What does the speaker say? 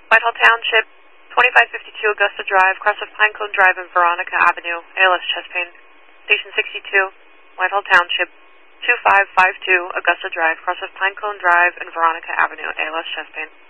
Whitehall Township, 2552 Augusta Drive, cross of Pinecone Drive and Veronica Avenue, ALS chest pain. Station 62, Whitehall Township, 2552 Augusta Drive, cross of Pinecone Drive and Veronica Avenue, ALS chest pain.